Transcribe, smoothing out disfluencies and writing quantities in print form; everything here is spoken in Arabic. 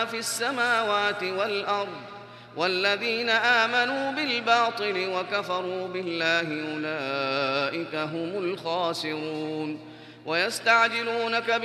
ما في السماوات والأرض والذين آمنوا بالباطل وكفروا بالله أولئك هم الخاسرون. ويستعجلونك